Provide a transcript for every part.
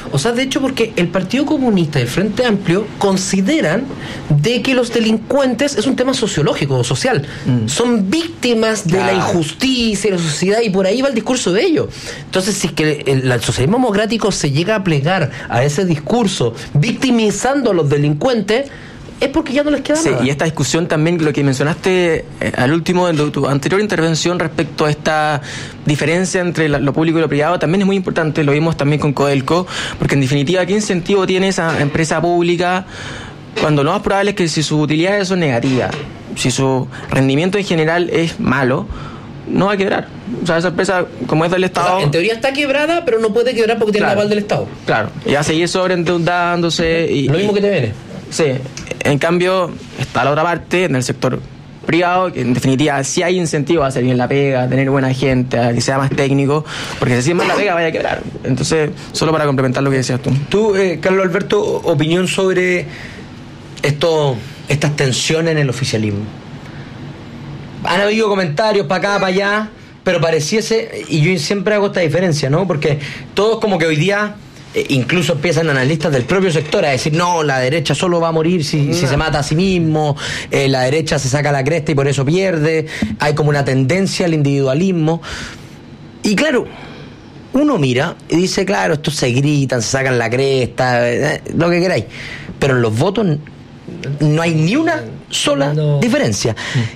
O sea, de hecho, porque el Partido Comunista y el Frente Amplio consideran de que los delincuentes es un tema sociológico o social. Son víctimas de la injusticia, de la sociedad, y por ahí va el discurso de ellos. Entonces, si es que el socialismo democrático se llega a plegar a ese discurso victimizando a los delincuentes, es porque ya no les queda nada. Y esta discusión también, lo que mencionaste al último de tu anterior intervención respecto a esta diferencia entre lo público y lo privado, también es muy importante, lo vimos también con Codelco, porque en definitiva, ¿qué incentivo tiene esa empresa pública cuando lo más probable es que si sus utilidades son negativas, si su rendimiento en general es malo, no va a quebrar? O sea, esa empresa, como es del Estado... O sea, en teoría está quebrada, pero no puede quebrar porque tiene el aval del Estado. Claro, y va a seguir sobreendeudándose. Lo mismo que te viene. Sí, en cambio está la otra parte, en el sector privado, que en definitiva sí hay incentivo a hacer bien la pega, a tener buena gente, a que sea más técnico, porque si hacen mal la pega vaya a quebrar. Entonces, solo para complementar lo que decías tú. Tú, Carlos Alberto, opinión sobre estas tensiones en el oficialismo. Han habido comentarios para acá, para allá, pero pareciese, y yo siempre hago esta diferencia, ¿no? Porque todos como que hoy día... incluso empiezan analistas del propio sector a decir, no, la derecha solo va a morir si se mata a sí mismo, la derecha se saca la cresta y por eso pierde, hay como una tendencia al individualismo. Y claro, uno mira y dice, claro, estos se gritan, se sacan la cresta, lo que queráis, pero en los votos no hay ni una sola diferencia.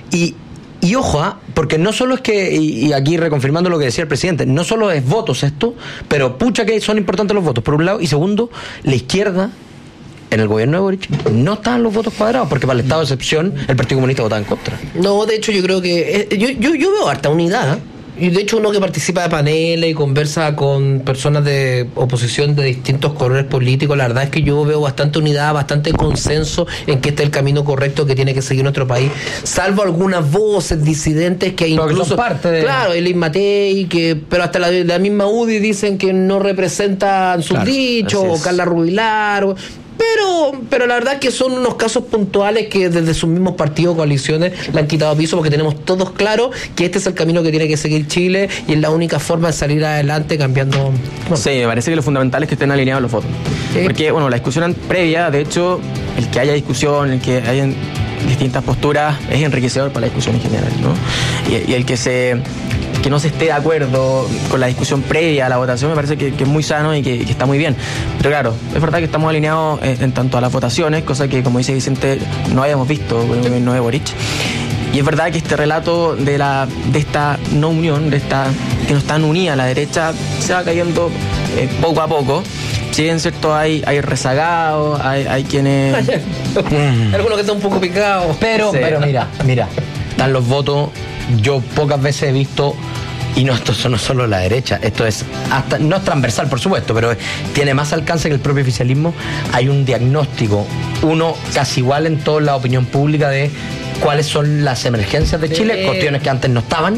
Y ojo, porque no solo es que, y aquí reconfirmando lo que decía el presidente, no solo es votos esto, pero pucha que son importantes los votos, por un lado, y segundo, la izquierda en el gobierno de Boric no estaban los votos cuadrados, porque para el estado de excepción el Partido Comunista votaba en contra. No, de hecho yo creo que yo veo harta unidad. Y de hecho uno que participa de paneles y conversa con personas de oposición de distintos colores políticos, la verdad es que yo veo bastante unidad, bastante consenso en que este es el camino correcto que tiene que seguir nuestro país, salvo algunas voces disidentes que incluso... Que son parte de... Claro, Elis Matei, pero hasta la misma UDI dicen que no representan sus dichos, o Carla Rubilar... Pero la verdad es que son unos casos puntuales que desde sus mismos partidos, coaliciones, le han quitado piso, porque tenemos todos claro que este es el camino que tiene que seguir Chile y es la única forma de salir adelante cambiando. Bueno. Sí, me parece que lo fundamental es que estén alineados los votos. Sí. Porque, bueno, la discusión previa, de hecho, el que haya discusión, el que haya distintas posturas, es enriquecedor para la discusión en general, ¿no? Y el que no se esté de acuerdo con la discusión previa a la votación me parece que es muy sano y que está muy bien. Pero claro, es verdad que estamos alineados en tanto a las votaciones, cosa que, como dice Vicente, no habíamos visto con el gobierno de Boric. Y es verdad que este relato de esta no unión, que no están unidas la derecha, se va cayendo poco a poco. Si bien cierto, hay rezagados, hay quienes... Algunos que están un poco picados. Pero mira, están los votos. Yo pocas veces he visto, y no, esto no es solo la derecha, esto es hasta, no es transversal por supuesto, pero tiene más alcance que el propio oficialismo. Hay un diagnóstico, uno casi igual en toda la opinión pública de cuáles son las emergencias de Chile, cuestiones que antes no estaban,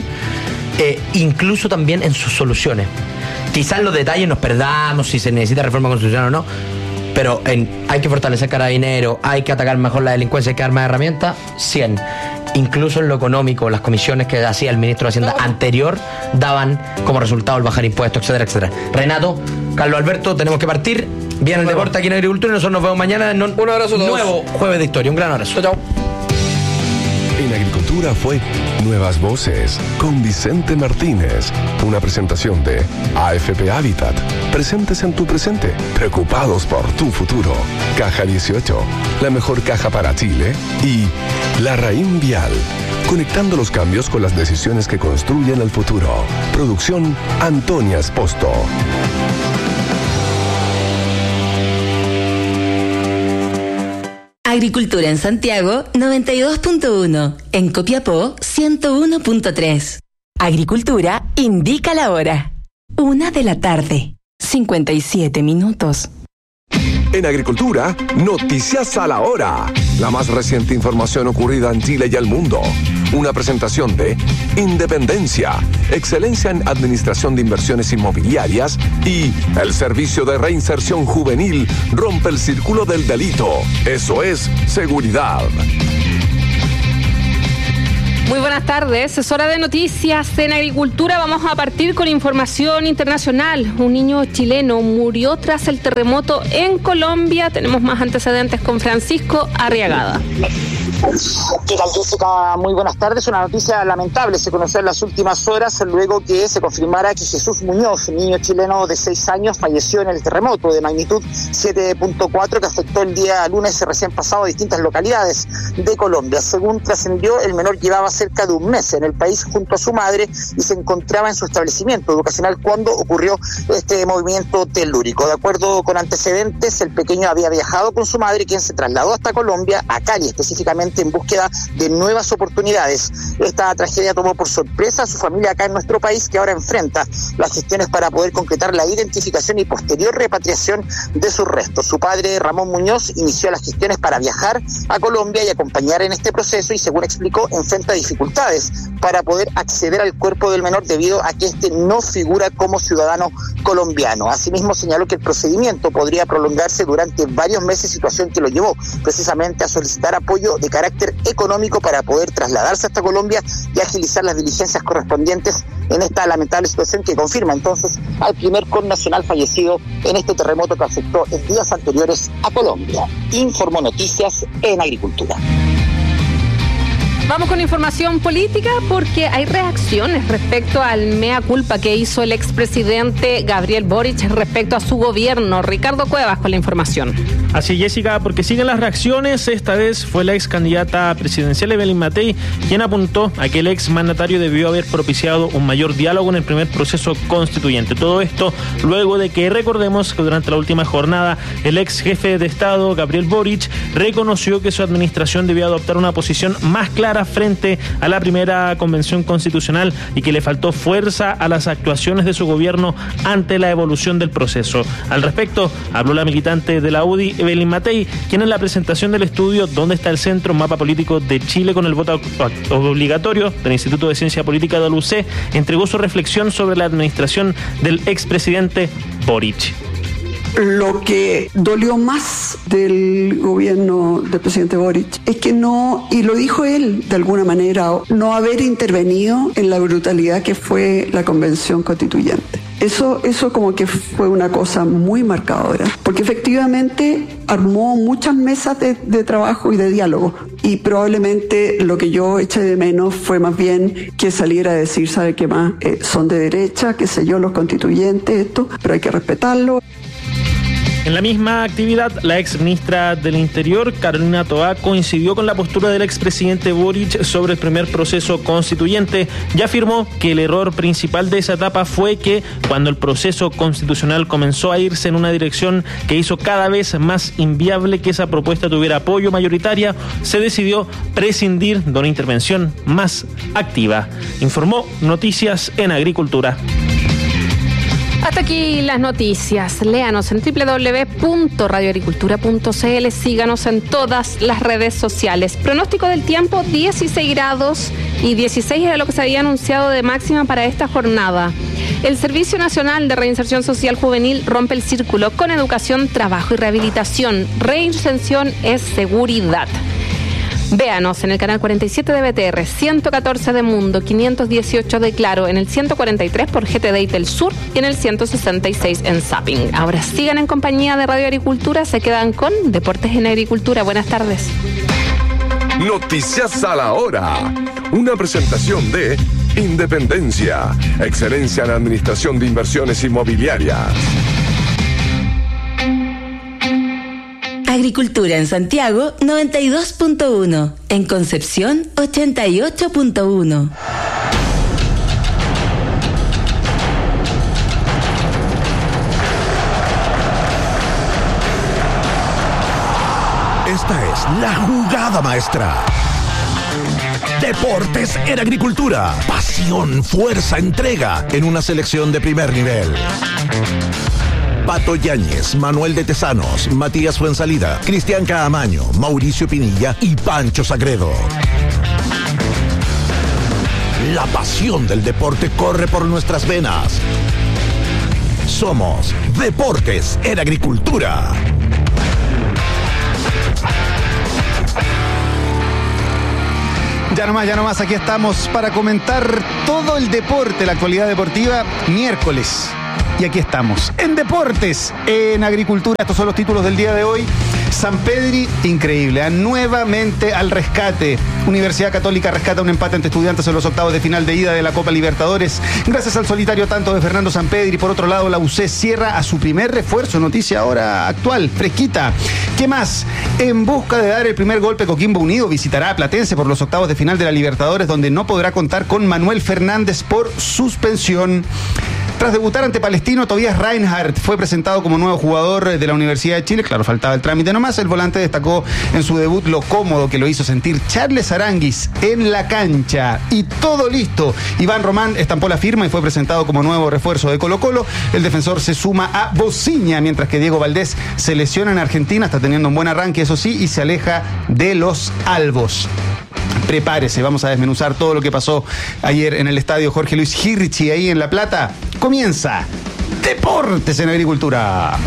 incluso también en sus soluciones. Quizás los detalles nos perdamos si se necesita reforma constitucional o no, pero hay que fortalecer Carabineros, hay que atacar mejor la delincuencia, hay que dar más herramientas, 100. Incluso en lo económico, las comisiones que hacía el ministro de Hacienda anterior daban como resultado el bajar impuestos, etcétera, etcétera. Renato, Carlos Alberto, tenemos que partir. Viene el deporte aquí en Agricultura y nosotros nos vemos mañana en un abrazo a todos. Nuevo Jueves de Historia. Un gran abrazo. Chao. En Agricultura fue Nuevas Voces con Vicente Martínez. Una presentación de AFP Habitat. Presentes en tu presente, preocupados por tu futuro. Caja 18, la mejor caja para Chile. Y Larraín Vial, conectando los cambios con las decisiones que construyen el futuro. Producción Antonia Esposto. Agricultura en Santiago 92.1, en Copiapó 101.3. Agricultura indica la hora. 1:00 p.m, 57 minutos. En Agricultura, noticias a la hora. La más reciente información ocurrida en Chile y el mundo. Una presentación de Independencia, excelencia en administración de inversiones inmobiliarias y el Servicio de Reinserción Juvenil rompe el círculo del delito. Eso es seguridad. Muy buenas tardes, es hora de noticias en agricultura. Vamos a partir con información internacional. Un niño chileno murió tras el terremoto en Colombia. Tenemos más antecedentes con Francisco Arriagada. ¿Qué tal, Jessica? Muy buenas tardes. Una noticia lamentable se conoció en las últimas horas luego que se confirmara que Jesús Muñoz, un niño chileno de 6 años, falleció en el terremoto de magnitud 7.4 que afectó el día lunes recién pasado a distintas localidades de Colombia. Según trascendió, el menor llevaba cerca de un mes en el país junto a su madre y se encontraba en su establecimiento educacional cuando ocurrió este movimiento telúrico. De acuerdo con antecedentes, el pequeño había viajado con su madre, quien se trasladó hasta Colombia, a Cali específicamente, en búsqueda de nuevas oportunidades. Esta tragedia tomó por sorpresa a su familia acá en nuestro país, que ahora enfrenta las gestiones para poder concretar la identificación y posterior repatriación de sus restos. Su padre, Ramón Muñoz, inició las gestiones para viajar a Colombia y acompañar en este proceso y, según explicó, enfrenta dificultades para poder acceder al cuerpo del menor debido a que este no figura como ciudadano colombiano. Asimismo, señaló que el procedimiento podría prolongarse durante varios meses, situación que lo llevó precisamente a solicitar apoyo de carácter económico para poder trasladarse hasta Colombia y agilizar las diligencias correspondientes en esta lamentable situación que confirma entonces al primer connacional fallecido en este terremoto que afectó en días anteriores a Colombia. Informó Noticias en Agricultura. Vamos con información política porque hay reacciones respecto al mea culpa que hizo el expresidente Gabriel Boric respecto a su gobierno. Ricardo Cuevas con la información. Así, Jessica, porque siguen las reacciones. Esta vez fue la ex candidata presidencial Evelyn Matei quien apuntó a que el ex mandatario debió haber propiciado un mayor diálogo en el primer proceso constituyente. Todo esto luego de que, recordemos que durante la última jornada el ex jefe de Estado, Gabriel Boric, reconoció que su administración debía adoptar una posición más clara frente a la primera convención constitucional y que le faltó fuerza a las actuaciones de su gobierno ante la evolución del proceso. Al respecto, habló la militante de la UDI, Evelyn Matei, quien en la presentación del estudio ¿Dónde está el centro? Mapa político de Chile con el voto obligatorio del Instituto de Ciencia Política de la UC, entregó su reflexión sobre la administración del expresidente Boric. Lo que dolió más del gobierno del presidente Boric es que no, y lo dijo él de alguna manera, no haber intervenido en la brutalidad que fue la convención constituyente. Eso como que fue una cosa muy marcadora, porque efectivamente armó muchas mesas de trabajo y de diálogo, y probablemente lo que yo eché de menos fue más bien que saliera a decir, ¿sabe qué más? Son de derecha, qué sé yo, los constituyentes, esto, pero hay que respetarlo. En la misma actividad, la ex ministra del Interior, Carolina Toá, coincidió con la postura del expresidente Boric sobre el primer proceso constituyente y afirmó que el error principal de esa etapa fue que, cuando el proceso constitucional comenzó a irse en una dirección que hizo cada vez más inviable que esa propuesta tuviera apoyo mayoritaria, se decidió prescindir de una intervención más activa. Informó Noticias en Agricultura. Hasta aquí las noticias. Léanos en www.radioagricultura.cl. Síganos en todas las redes sociales. Pronóstico del tiempo: 16 grados y 16 era lo que se había anunciado de máxima para esta jornada. El Servicio Nacional de Reinserción Social Juvenil rompe el círculo con educación, trabajo y rehabilitación. Reinserción es seguridad. Véanos en el canal 47 de BTR, 114 de Mundo, 518 de Claro, en el 143 por GTD y Telsur y en el 166 en Zapping. Ahora sigan en compañía de Radio Agricultura, se quedan con Deportes en Agricultura. Buenas tardes. Noticias a la hora. Una presentación de Independencia, excelencia en administración de inversiones inmobiliarias. Agricultura en Santiago 92.1, en Concepción 88.1. Esta es la jugada maestra. Deportes en Agricultura. Pasión, fuerza, entrega en una selección de primer nivel. Pato Yáñez, Manuel de Tesanos, Matías Fuensalida, Cristian Caamaño, Mauricio Pinilla y Pancho Sagredo. La pasión del deporte corre por nuestras venas. Somos Deportes en Agricultura. Ya nomás, aquí estamos para comentar todo el deporte, la actualidad deportiva, miércoles. Y aquí estamos, en deportes, en agricultura. Estos son los títulos del día de hoy. San Pedri, increíble, nuevamente al rescate. Universidad Católica rescata un empate ante Estudiantes en los octavos de final de ida de la Copa Libertadores, gracias al solitario tanto de Fernando Sampedri. Por otro lado, la UC cierra a su primer refuerzo, noticia ahora actual, fresquita. ¿Qué más? En busca de dar el primer golpe, Coquimbo Unido visitará a Platense por los octavos de final de la Libertadores, donde no podrá contar con Manuel Fernández por suspensión. Tras debutar ante Palestino, Tobias Reinhardt fue presentado como nuevo jugador de la Universidad de Chile. Claro, faltaba el trámite nomás. El volante destacó en su debut lo cómodo que lo hizo sentir Charles Aranguis en la cancha. Y todo listo. Iván Román estampó la firma y fue presentado como nuevo refuerzo de Colo-Colo. El defensor se suma a Bociña, mientras que Diego Valdés se lesiona en Argentina. Está teniendo un buen arranque, eso sí, y se aleja de los albos. Prepárese, vamos a desmenuzar todo lo que pasó ayer en el estadio Jorge Luis Hirchi, ahí en La Plata. Comienza Deportes en Agricultura.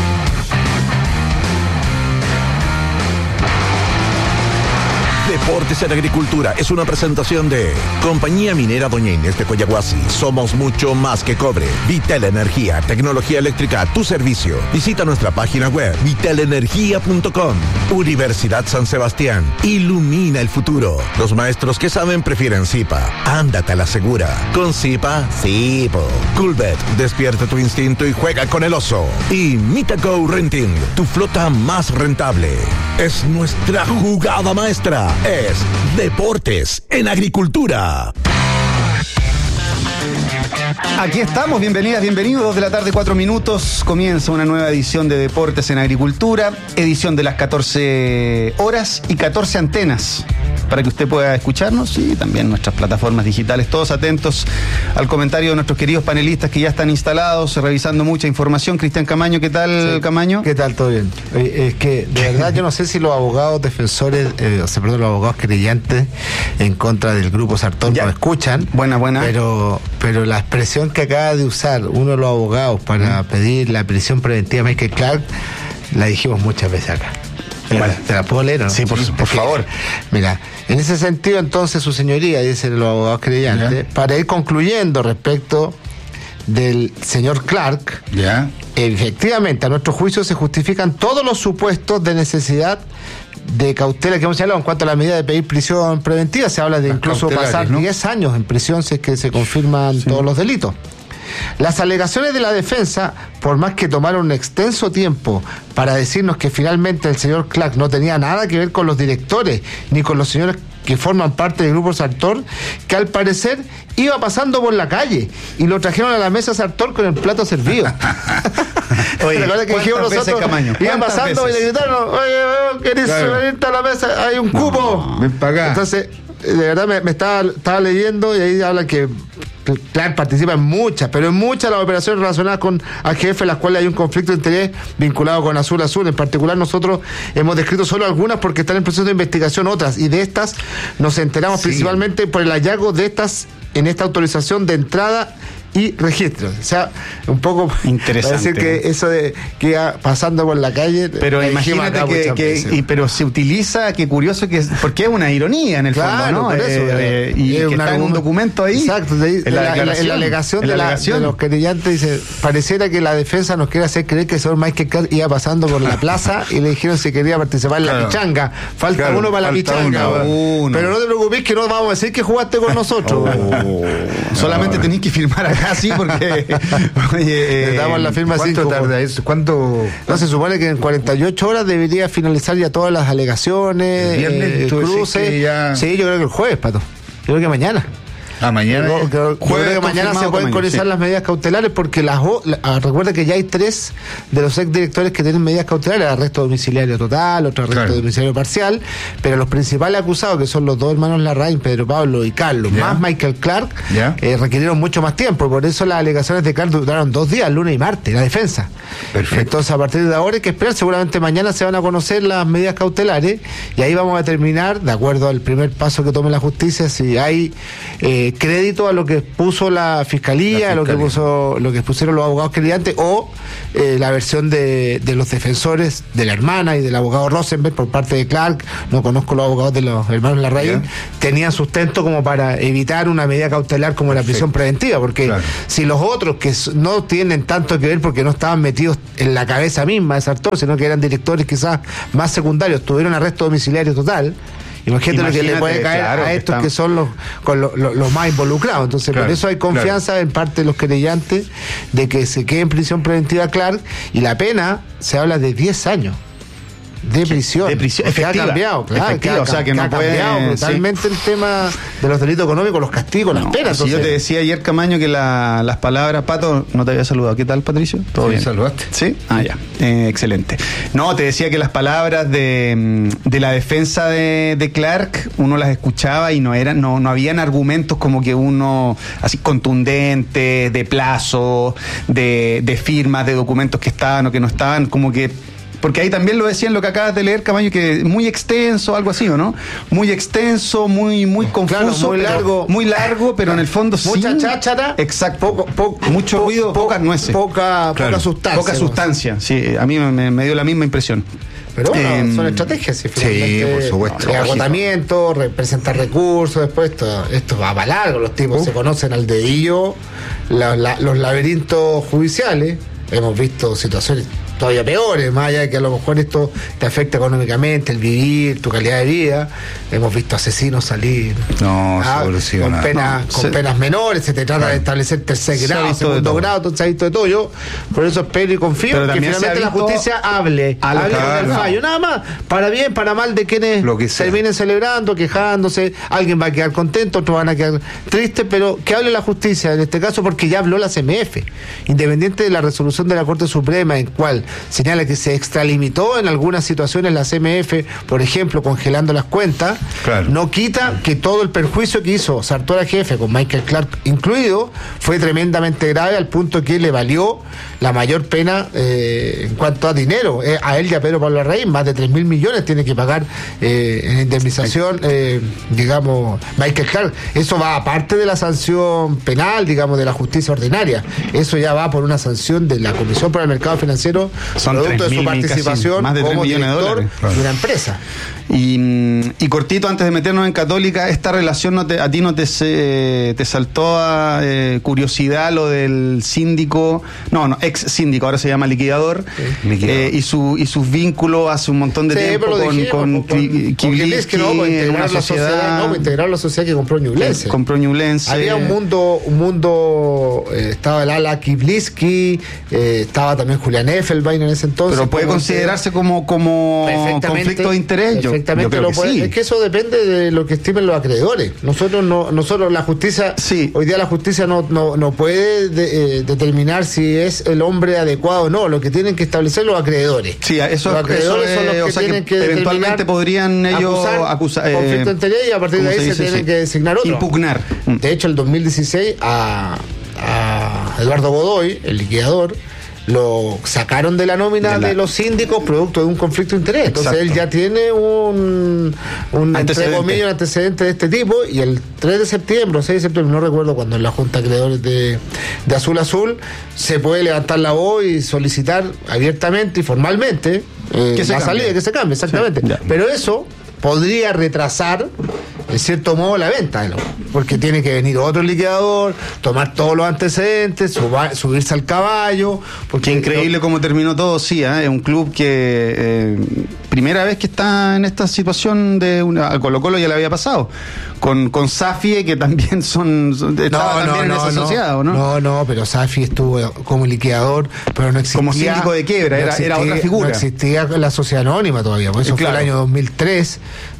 Deportes en Agricultura es una presentación de Compañía Minera Doña Inés de Coyahuasi. Somos mucho más que cobre. Vital Energía, tecnología eléctrica a tu servicio. Visita nuestra página web vitalenergia.com. Universidad San Sebastián. Ilumina el futuro. Los maestros que saben prefieren Zipa. Ándate a la segura. Con Zipa, Zipo. Coolbet, despierta tu instinto y juega con el oso. Y Mitago Renting, tu flota más rentable. Es nuestra jugada maestra. Es Deportes en Agricultura. Aquí estamos, bienvenidas, bienvenidos, 2 de la tarde, 4 minutos. Comienza una nueva edición de Deportes en Agricultura, edición de las 14 horas y 14 antenas, para que usted pueda escucharnos y también nuestras plataformas digitales. Todos atentos al comentario de nuestros queridos panelistas que ya están instalados, revisando mucha información. Cristian Camaño, ¿qué tal, sí. Camaño? ¿Qué tal? ¿Todo bien? Es que, de verdad, yo no sé si los abogados defensores, los abogados creyentes en contra del Grupo Sartor nos escuchan. Buena. Pero la expresión que acaba de usar uno de los abogados para pedir la prisión preventiva a Michael Clark, la dijimos muchas veces acá. Bueno, ¿te la puedo leer o no? Sí, por favor. Mira, en ese sentido, entonces, su señoría, dicen los abogados creyentes, para ir concluyendo respecto del señor Clark, efectivamente, a nuestro juicio se justifican todos los supuestos de necesidad de cautela que hemos hablado en cuanto a la medida de pedir prisión preventiva. Se habla de incluso pasar 10 años en prisión si es que se confirman todos los delitos. Las alegaciones de la defensa, por más que tomaron un extenso tiempo para decirnos que finalmente el señor Clark no tenía nada que ver con los directores ni con los señores que forman parte del Grupo Sartor, que al parecer iba pasando por la calle y lo trajeron a la mesa Sartor con el plato servido. Oye, ¿recuerda que dijimos nosotros? Camaño, iban pasando y le gritaron, oye, ¿querés venirte a la mesa? Hay un cupo. Ven para acá. Entonces, de verdad me estaba leyendo y ahí habla que Clark participa en muchas, pero en muchas las operaciones relacionadas con AGF, en las cuales hay un conflicto de interés vinculado con Azul. En particular, nosotros hemos descrito solo algunas porque están en proceso de investigación otras, y de estas nos enteramos principalmente por el hallazgo de estas en esta autorización de entrada y registros. O sea, un poco interesante. Decir que eso de que iba pasando por la calle. Pero imagínate pero se utiliza, qué curioso que es, porque es una ironía en el fondo, ¿no? Por eso, y que está en un documento ahí. Exacto, en la alegación de los querellantes dice, pareciera que la defensa nos quiere hacer creer que el señor Michael Clark iba pasando por la plaza y le dijeron si quería participar en la pichanga. Falta uno para la pichanga. Pero no te preocupes que no vamos a decir que jugaste con nosotros. Solamente tenés que firmar acá. Sí, porque le damos la firma. ¿Cuánto tarda eso? ¿Cuánto? No, se supone que en 48 horas debería finalizar ya todas las alegaciones, el cruce. Sí, yo creo que el jueves, Pato. Yo creo que mañana. Mañana. Yo creo que mañana se pueden conocer las medidas cautelares, porque recuerda que ya hay 3 de los exdirectores que tienen medidas cautelares: arresto domiciliario total, otro arresto domiciliario parcial, pero los principales acusados, que son los 2 hermanos Larraín, Pedro Pablo y Carlos, más Michael Clark, requirieron mucho más tiempo, y por eso las alegaciones de Clark duraron 2 días, lunes y martes, la defensa. Perfecto. Entonces, a partir de ahora hay que esperar, seguramente mañana se van a conocer las medidas cautelares, y ahí vamos a determinar, de acuerdo al primer paso que tome la justicia, si hay crédito a lo que puso la fiscalía, a lo que pusieron los abogados querellantes, o la versión de los defensores de la hermana y del abogado Rosenberg por parte de Clark. No conozco los abogados de los hermanos Larraín. Tenían sustento como para evitar una medida cautelar como la prisión preventiva, porque si los otros que no tienen tanto que ver porque no estaban metidos en la cabeza misma de Sartor, sino que eran directores quizás más secundarios, tuvieron arresto domiciliario total. Imagínate lo que le puede caer a estos que son los más involucrados. Entonces, por eso hay confianza en parte de los querellantes de que se quede en prisión preventiva Clark, y la pena se habla de 10 años de prisión. Efectiva. Ha cambiado, o sea, que no puede cambiado totalmente el tema de los delitos económicos, los castigos, las penas. Si yo te decía ayer, Camaño, que las palabras, Pato, no te había saludado. ¿Qué tal, Patricio? ¿Todo bien? ¿Saludaste? Sí. Ya. Excelente. No, te decía que las palabras de la defensa de Clark, uno las escuchaba y no habían argumentos como que uno, así contundentes, de plazo, de firmas, de documentos que estaban o que no estaban, como que. Porque ahí también lo decían, lo que acabas de leer, Camaño, que muy extenso, algo así, ¿o no? Muy extenso, muy confuso. Claro, muy largo, pero en el fondo mucha cháchara. Exacto. Mucho ruido, pocas nueces. Poca sustancia. Poca sustancia, sí. A mí me dio la misma impresión. Pero bueno, son estrategias, sí, por supuesto. Agotamiento, presentar recursos, después esto va para largo, los tipos se conocen al dedillo, los laberintos judiciales. Hemos visto situaciones todavía peores, más allá de que a lo mejor esto te afecta económicamente, el vivir, tu calidad de vida. Hemos visto asesinos salir con penas menores, se te trata de establecer tercer grado, segundo grado, entonces se ha visto de todo. Yo por eso espero y confío que finalmente la justicia hable del fallo, nada más, para bien, para mal de quienes terminen celebrando, quejándose, alguien va a quedar contento, otros van a quedar tristes, pero que hable la justicia en este caso, porque ya habló la CMF, independiente de la resolución de la Corte Suprema, en cual señala que se extralimitó en algunas situaciones la CMF, por ejemplo, congelando las cuentas, no quita que todo el perjuicio que hizo Sartor a jefe, con Michael Clark incluido, fue tremendamente grave, al punto que le valió la mayor pena en cuanto a dinero. A él y a Pedro Pablo Larraín, más de 3.000 millones tiene que pagar en indemnización, digamos, Michael Clark. Eso va aparte de la sanción penal, digamos, de la justicia ordinaria. Eso ya va por una sanción de la Comisión para el Mercado Financiero, producto de su participación más de como director de una empresa. Y cortito, antes de meternos en Católica, esta relación a ti no te saltó a curiosidad lo del síndico, ex síndico, ahora se llama liquidador, y sus vínculos hace un montón de tiempo con Kibliski, integrar la sociedad que compró Ñublense. Había un mundo estaba el ala Kibliski, estaba también Julián Effelbein en ese entonces. Pero puede considerarse como conflicto de interés. Perfectamente lo puede. Sí. Es que eso depende de lo que estimen los acreedores. Nosotros la justicia, hoy día la justicia no puede determinar si es el hombre adecuado o no. Lo que tienen que establecer los acreedores. Sí, los acreedores son los que tienen que eventualmente podrían ellos acusar conflicto de interés, y a partir de ahí se tienen que designar otro. Impugnar. De hecho, el 2016 a Eduardo Godoy, el liquidador, lo sacaron de la nómina de los síndicos producto de un conflicto de interés. Entonces él ya tiene un antecedente de este tipo, y el 3 de septiembre o 6 de septiembre, no recuerdo cuando, en la Junta de Acreedores de Azul se puede levantar la voz y solicitar abiertamente y formalmente que se cambie, exactamente. Sí, pero eso podría retrasar en cierto modo la venta, porque tiene que venir otro liquidador, tomar todos los antecedentes, subirse al caballo. Qué increíble cómo terminó todo, sí, es un club que primera vez que está en esta situación al Colo-Colo ya le había pasado, con Safi, que también estaba también en esa asociado, ¿no? No, pero Safi estuvo como liquidador, pero no existía. Como síndico de quiebra, era otra figura. No existía la sociedad anónima todavía, por eso fue el año 2002,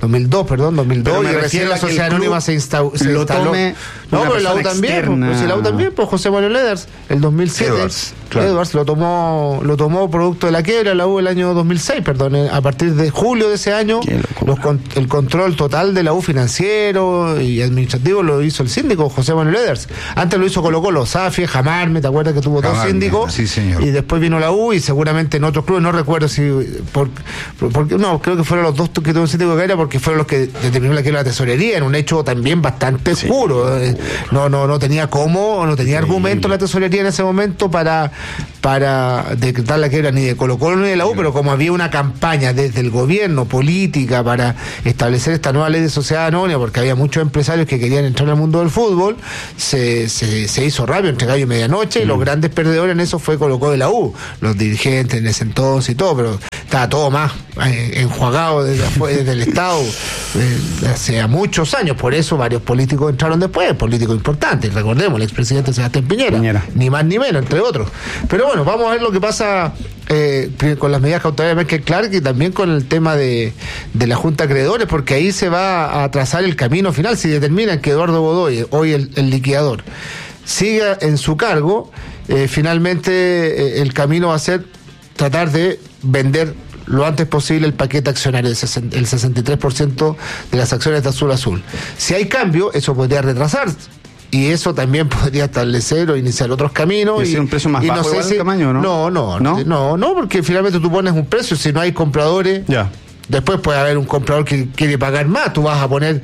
y recién la sociedad anónima se instaló. Pero la U también, pues José Manuel Leders, el 2007. Claro. Edwards lo tomó producto de la quiebra la U el año 2006, perdón. A partir de julio de ese año, el control total de la U financiero y administrativo lo hizo el síndico José Manuel Edwards. Antes lo hizo Colo-Colo, Safi, Jamarme, ¿te acuerdas que tuvo dos síndicos? Sí, señor. Y después vino la U y seguramente en otros clubes, no recuerdo si porque no, creo que fueron los dos que tuvo un síndico que era porque fueron los que determinó la quiebra de la tesorería, en un hecho también bastante oscuro. No tenía argumento la tesorería en ese momento para decretar la quiebra ni de Colo-Colo ni de la U, pero como había una campaña desde el gobierno política para establecer esta nueva ley de sociedad anónima, porque había muchos empresarios que querían entrar al mundo del fútbol, se hizo rápido entre gallo y medianoche, y los grandes perdedores en eso fue Colo-Colo de la U, los dirigentes en ese entonces y todo, pero estaba todo más enjuagado desde el Estado hace muchos años. Por eso varios políticos entraron después, políticos importantes, recordemos, el expresidente Sebastián Piñera, ni más ni menos, entre otros. Pero bueno, vamos a ver lo que pasa con las medidas cautelares de Michael Clark y también con el tema de la Junta de Acreedores, porque ahí se va a trazar el camino final. Si determinan que Eduardo Godoy, hoy el liquidador, siga en su cargo, finalmente el camino va a ser tratar de vender lo antes posible el paquete accionario, el 63% de las acciones de Azul Azul. Si hay cambio, eso podría retrasarse. Y eso también podría establecer o iniciar otros caminos. ¿Y un precio más bajo igual el tamaño, no? No, porque finalmente tú pones un precio, si no hay compradores, después puede haber un comprador que quiere pagar más, tú vas a poner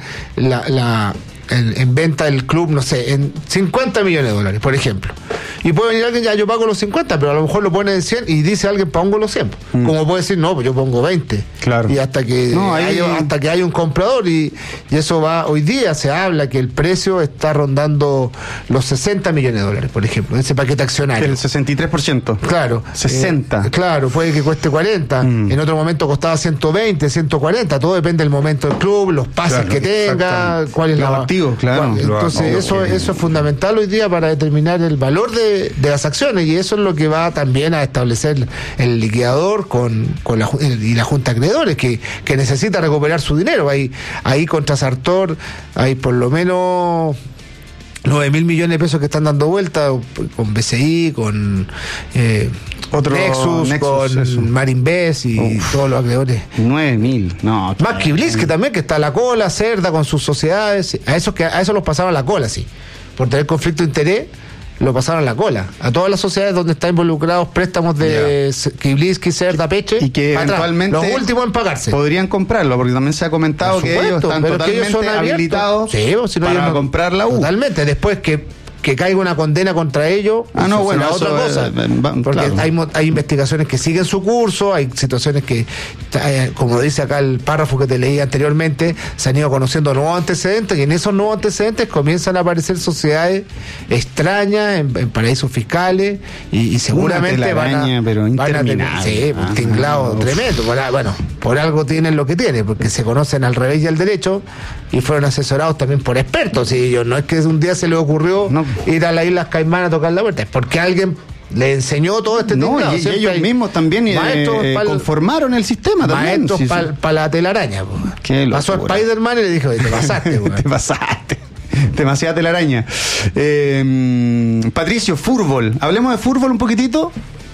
en venta el club, no sé, en 50 millones de dólares, por ejemplo. Y puede venir alguien, ya yo pago los 50, pero a lo mejor lo pone en 100 y dice alguien, pongo los 100. Como puede decir, no, pues yo pongo 20. Claro. Y hasta que haya un comprador, y eso va, hoy día se habla que el precio está rondando los 60 millones de dólares, por ejemplo, ese paquete accionario. El 63%. Claro. 60. Claro, puede que cueste 40. En otro momento costaba 120, 140, todo depende del momento del club, los pases que tenga, cuál es la... Claro. Entonces eso es fundamental hoy día para determinar el valor de las acciones, y eso es lo que va también a establecer el liquidador con la Junta de Acreedores, que necesita recuperar su dinero. Ahí contra Sartor hay por lo menos 9.000 millones de pesos que están dando vuelta con BCI, con Nexus, con Marinvest y todos los acreedores. 9.000, no. Más que Iblis, que también que está a la cola, Cerda con sus sociedades, a eso los pasaron a la cola, sí. Por tener conflicto de interés, lo pasaron a la cola. A todas las sociedades donde están involucrados préstamos de Kiblisky, Cerda, Peche, y que eventualmente los últimos en pagarse. Podrían comprarlo, porque también se ha comentado que ellos están totalmente habilitados para comprar la U. Totalmente, después que caiga una condena contra ellos, otra cosa. Porque hay investigaciones que siguen su curso, hay situaciones que, como dice acá el párrafo que te leí anteriormente, se han ido conociendo nuevos antecedentes, y en esos nuevos antecedentes comienzan a aparecer sociedades extrañas en paraísos fiscales, y seguramente van a tener un tinglado tremendo. Por algo tienen lo que tienen, porque se conocen al revés y al derecho, y fueron asesorados también por expertos. Y ellos, no es que un día se les ocurrió ir a las Islas Caimán a tocar la puerta, es porque alguien le enseñó todo este tinglado. Y ellos mismos también conformaron el sistema también. Maestros para la telaraña. Pasó a Spider-Man y le dijo, te pasaste. Te pasaste. Demasiada telaraña. Patricio, fútbol. Hablemos de fútbol un poquitito.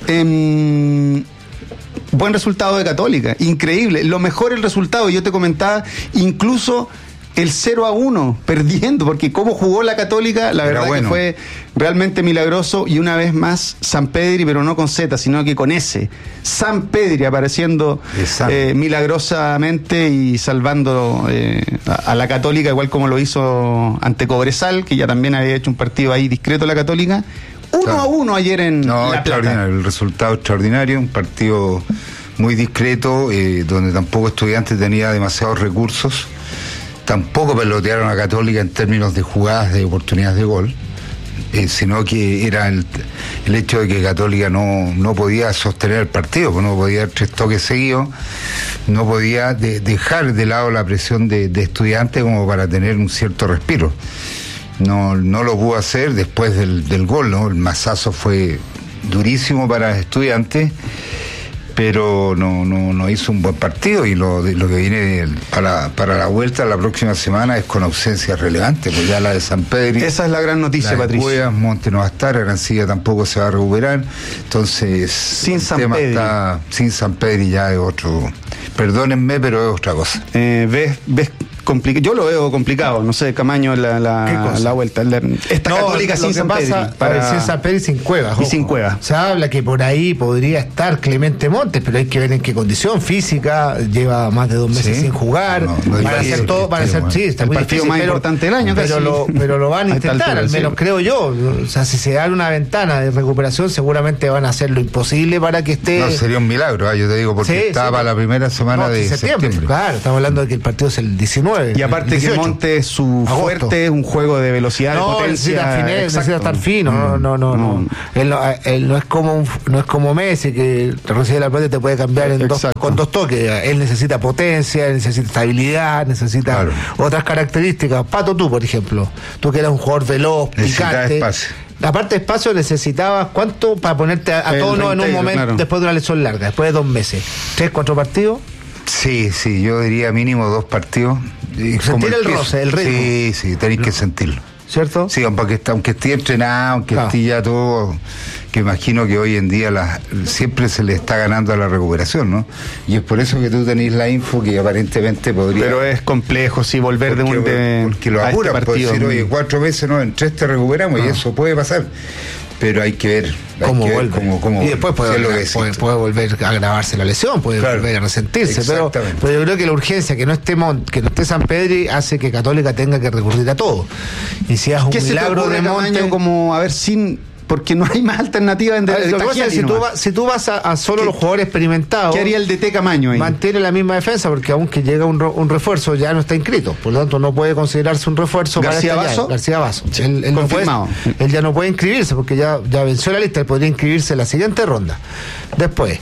Buen resultado de Católica, increíble. Lo mejor el resultado, yo te comentaba, incluso el 0-1, perdiendo, porque cómo jugó la Católica, la verdad que fue realmente milagroso. Y una vez más, San Pedri, pero no con Z, sino que con S. San Pedri apareciendo milagrosamente y salvando a la Católica, igual como lo hizo ante Cobresal, que ya también había hecho un partido ahí discreto la Católica. 1-1 ayer en La Plata. El resultado extraordinario, un partido muy discreto, donde tampoco Estudiantes tenía demasiados recursos. Tampoco pelotearon a Católica en términos de jugadas, de oportunidades de gol, sino que era el hecho de que Católica no podía sostener el partido, no podía dar 3 toques seguidos, no podía dejar de lado la presión de Estudiantes como para tener un cierto respiro. No lo pudo hacer después del gol, ¿no? El mazazo fue durísimo para Estudiantes. pero no hizo un buen partido, y lo que viene para la vuelta la próxima semana es con ausencia relevante, pues ya la de San Pedro. Esa es la gran noticia, Patricio. Cuevas, Monte no va a estar, Arancilla tampoco se va a recuperar, entonces sin San Pedro ya es otro, perdónenme, pero es otra cosa. ¿Ves yo lo veo complicado, no sé, Camaño, la vuelta. Esta Católica sin San Pedro. Sin San Pedro y sin Cuevas. Y sin Cuevas. Se habla que por ahí podría estar Clemente Montes, pero hay que ver en qué condición física. Lleva más de 2 meses sin jugar. Van a hacer todo, está el muy partido difícil, más importante del año, pero lo van a intentar, al menos creo yo. O sea, si se da una ventana de recuperación, seguramente van a hacer lo imposible para que esté. No, sería un milagro, yo te digo, porque estaba la primera semana de septiembre. Claro, estamos hablando de que el partido es el 19. Y aparte que Monte su fuerte es un juego de velocidad, de potencia. Necesita estar fino. No. Él no es como Messi, que te recibe la pelota y te puede cambiar con 2 toques. Él necesita potencia, él necesita estabilidad, necesita otras características. Pato, tú, por ejemplo, tú que eras un jugador veloz, picante. Aparte de espacio, necesitabas ¿cuánto para ponerte a tono en un momento después de una lesión larga, después de 2 meses? 3, 4 partidos. Sí, yo diría mínimo 2 partidos. Sentir el roce, el ritmo. Sí, tenéis que sentirlo. ¿Cierto? Sí, aunque esté entrenado, aunque esté ya todo, que imagino que hoy en día siempre se le está ganando a la recuperación, ¿no? Y es por eso que tú tenés la info que aparentemente podría... Pero es complejo, sí, volver porque lo apuran, por decir, oye, 4 veces, no, en 3 te recuperamos, y eso puede pasar. Pero hay que ver cómo vuelve. Y después puede volver a agravarse la lesión, puede volver a resentirse. Pero yo creo que la urgencia que no esté San Pedro hace que Católica tenga que recurrir a todo. Y si es un milagro de Monte, como porque no hay más alternativa en si tú vas a solo los jugadores experimentados, ¿qué haría el DT Camaño ahí? Mantiene la misma defensa, porque aunque llega un refuerzo ya no está inscrito, por lo tanto no puede considerarse un refuerzo. García Vaso. Él confirmado. Él ya no puede inscribirse porque ya venció la lista, él podría inscribirse en la siguiente ronda. Después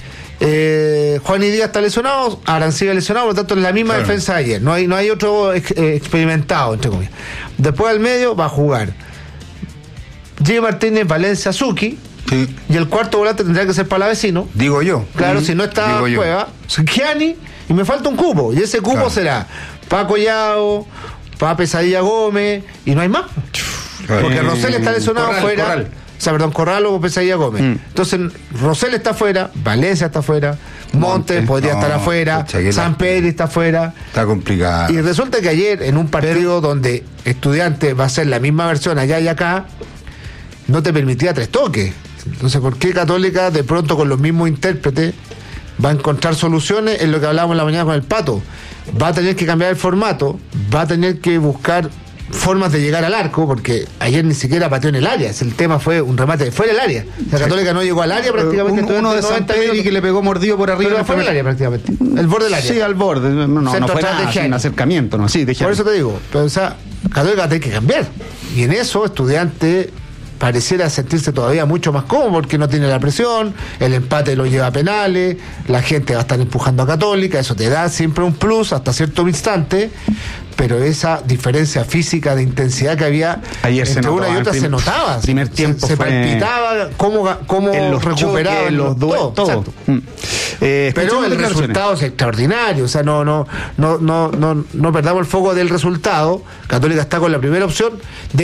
Juan y Díaz está lesionado, Arancilla lesionado, por lo tanto es la misma defensa de ayer, no hay otro experimentado, entre comillas. Después al medio va a jugar G. Martínez, Valencia, Zucchi. Sí. Y el cuarto volante tendría que ser Palavecino. Digo yo. Claro, si no está Cueva, Gianni, y me falta un cupo. Y ese cupo será Paco Yao, Pesadilla Gómez, y no hay más. Porque Rosell está lesionado fuera. Corral o Pesadilla Gómez. Entonces, Rosell está fuera, Valencia está fuera, Montes podría estar afuera, San Pedro está afuera. Está complicado. Y resulta que ayer, en un partido donde Estudiantes va a ser la misma versión allá y acá, no te permitía 3 toques. Entonces, ¿por qué Católica de pronto con los mismos intérpretes va a encontrar soluciones? En lo que hablábamos en la mañana con el Pato. Va a tener que cambiar el formato, va a tener que buscar formas de llegar al arco, porque ayer ni siquiera pateó en el área. El tema fue un remate fuera del área. La Católica no llegó al área prácticamente. Uno de San Pedro que le pegó mordido por arriba. Pero fuera del área prácticamente. El borde del área. Sí, al borde. No fue nada, sin acercamiento. No, sí, por eso te digo. Pero, Católica va a tener que cambiar. Y en eso, Estudiante pareciera sentirse todavía mucho más cómodo porque no tiene la presión, el empate lo lleva a penales, la gente va a estar empujando a Católica, eso te da siempre un plus hasta cierto instante, pero esa diferencia física de intensidad que había ayer entre una y otra se notaba. Primer tiempo se palpitaba cómo recuperaban los duelos, todo. Pero el resultado es extraordinario, o sea, no perdamos el foco del resultado. Católica está con la primera opción